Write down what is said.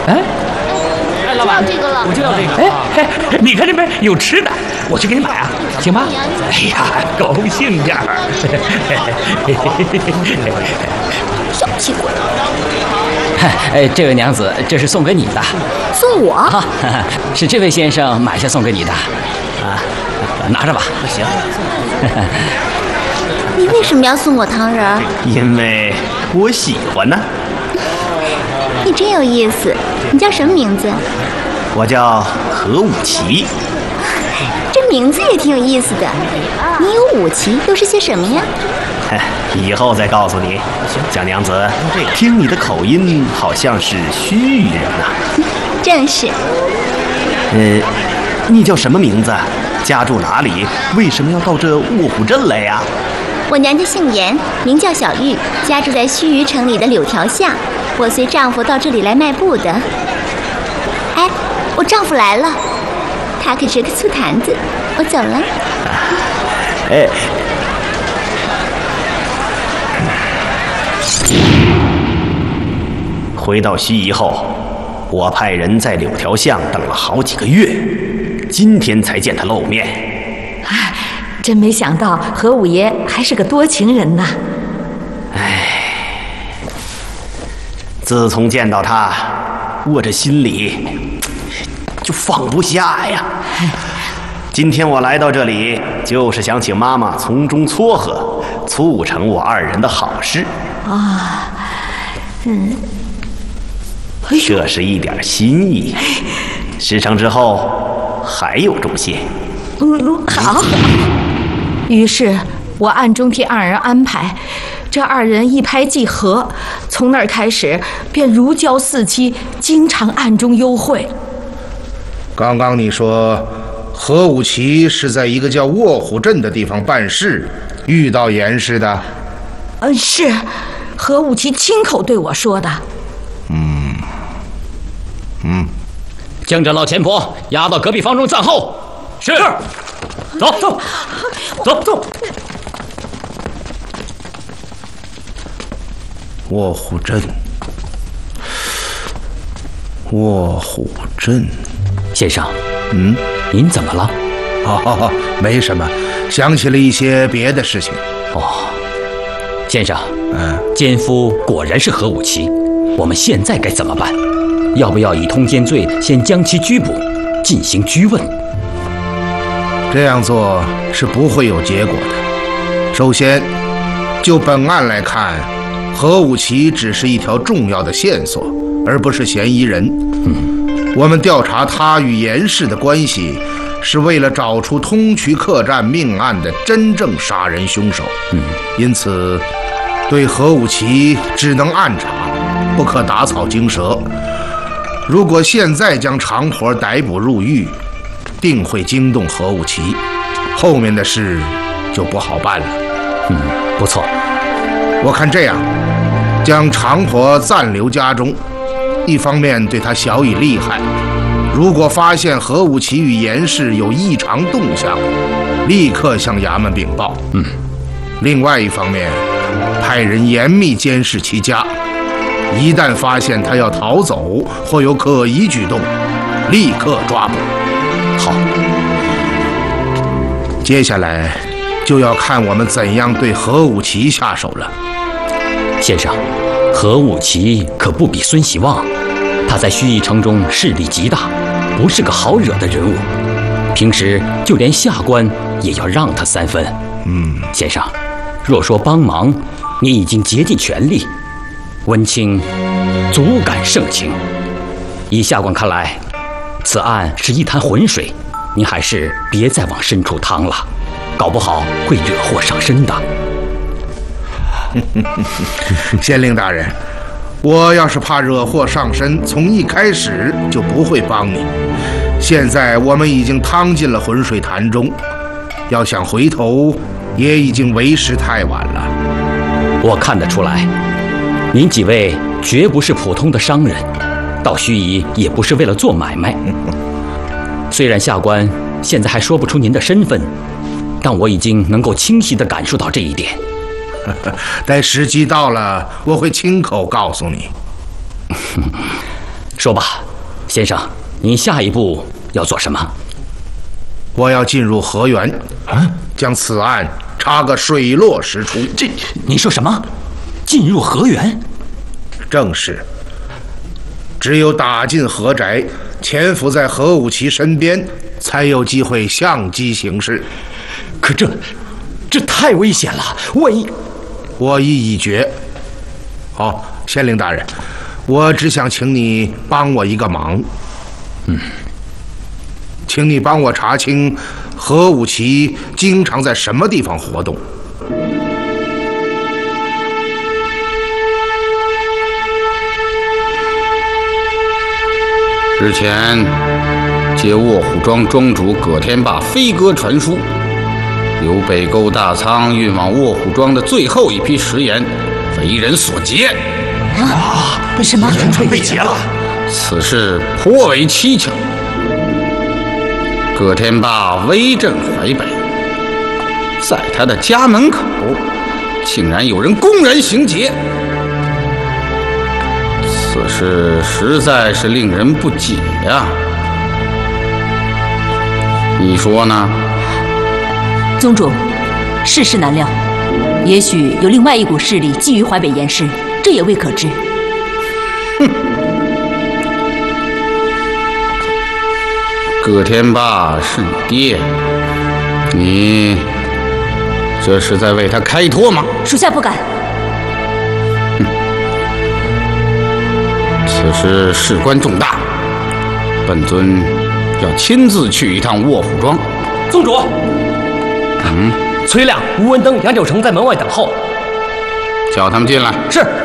哎，老板， 这个了， 我就要这个。哎，你看这边有吃的，我去给你买啊，行吗？哎呀，高兴点儿。 小气鬼！ 这位娘子，这是送给你的。 送我？ 啊，是这位先生买下送给你的。啊，拿着吧。 行。 你为什么要送我糖人？ 因为我喜欢呢。 你真有意思。你叫什么名字？ 我叫何武奇。 这名字也挺有意思的。你有武器，都是些什么呀？ 以后再告诉你。蒋娘子，听你的口音好像是盱眙人呐。 正是。 你叫什么名字？家住哪里？为什么要到这卧虎镇来呀？ 我娘家姓严，名叫小玉，家住在盱眙城里的柳条巷。我随丈夫到这里来卖布的。哎，我丈夫来了，他可是个醋坛子。我走了。 哎。回到盱眙后，我派人在柳条巷等了好几个月，今天才见他露面。 哎，真没想到何五爷还是个多情人呐！ 自从见到他，我这心里就放不下呀。今天我来到这里，就是想请妈妈从中撮合，促成我二人的好事。 啊， 这是一点心意。事成之后还有重谢。 好。于是我暗中替二人安排，这二人一拍即合，从那儿开始便如胶似漆，经常暗中幽会。 刚刚你说何武奇是在一个叫卧虎镇的地方办事，遇到严氏的？ 是何武奇亲口对我说的。 将这老钱婆押到隔壁房中暂候。是。走。 卧虎镇。 先生，您怎么了？ 没什么，想起了一些别的事情。 先生，奸夫果然是何武奇，我们现在该怎么办？要不要以通奸罪先将其拘捕，进行拘问？ 这样做是不会有结果的。首先，就本案来看，何武奇只是一条重要的线索，而不是嫌疑人。我们调查他与严氏的关系，是为了找出通衢客栈命案的真正杀人凶手。因此，对何武奇只能暗查，不可打草惊蛇。如果现在将长婆逮捕入狱，定会惊动何武奇，后面的事就不好办了。 不错， 我看这样，将长婆暂留家中，一方面对他晓以厉害，如果发现何武奇与严氏有异常动向，立刻向衙门禀报。另外一方面，派人严密监视其家，一旦发现他要逃走或有可疑举动，立刻抓捕。 好， 接下来就要看我们怎样对何武奇下手了。 先生，何武奇可不比孙喜旺，他在盱眙城中势力极大，不是个好惹的人物。平时就连下官也要让他3分。先生，若说帮忙，你已经竭尽全力，温卿足感盛情。以下官看来，此案是一潭浑水，您还是别再往深处趟了，搞不好会惹祸上身的。 县令大人，我要是怕惹祸上身，从一开始就不会帮你。现在我们已经趟进了浑水潭中，要想回头，也已经为时太晚了。 我看得出来，您几位绝不是普通的商人，到盱眙也不是为了做买卖。虽然下官现在还说不出您的身份，但我已经能够清晰地感受到这一点。 待时机到了，我会亲口告诉你。 说吧，先生，您下一步要做什么？ 我要进入河源，将此案查个水落石出。 这，您说什么？进入河源？ 正是。只有打进河宅，潜伏在何武奇身边，才有机会相机行事。 可这太危险了，万一…… 我意已决。好，县令大人，我只想请你帮我一个忙。请你帮我查清何武奇经常在什么地方活动。 之前接卧虎庄庄主葛天霸飞鸽传书，由北沟大仓运往卧虎庄的最后一批食盐为人所劫。 什么？ 被劫了！ 此事颇为蹊跷。葛天霸威震淮北，在他的家门口竟然有人公然行劫，此事实在是令人不解呀。你说呢？ 宗主，世事难料，也许有另外一股势力觊觎淮北盐市，这也未可知。 葛天霸是你爹，你这是在为他开脱吗？ 属下不敢。 此事事关重大，本尊要亲自去一趟卧虎庄。 宗主，崔亮、吴文登、杨九成在门外等候， 叫他们进来。 是。